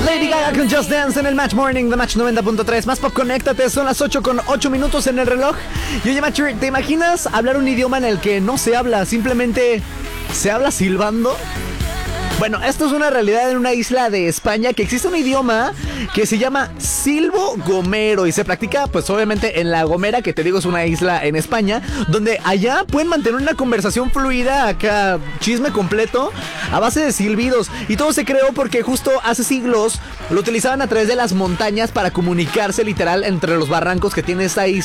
Lady Gaga con Just Dance en el Match Morning de Match 90.3. Más pop, conéctate, son las 8:08 en el reloj. Y oye, Matcher, ¿te imaginas hablar un idioma en el que no se habla, simplemente se habla silbando? Bueno, esto es una realidad en una isla de España, que existe un idioma que se llama silbo gomero y se practica pues obviamente en La Gomera, que te digo es una isla en España, donde allá pueden mantener una conversación fluida, acá chisme completo a base de silbidos, y todo se creó porque justo hace siglos lo utilizaban a través de las montañas para comunicarse literal entre los barrancos que tiene esta isla.